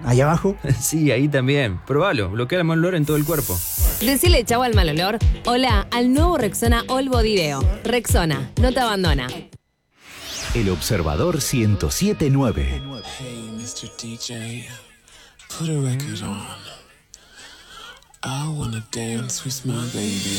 ¿Ahí abajo? Sí, ahí también. Probalo, bloquea el mal olor en todo el cuerpo. Decile chau al mal olor. Hola al nuevo Rexona All Body Deo. Rexona, no te abandona. El Observador 107.9. Hey, Mr. DJ, put a record on. I wanna dance with my baby.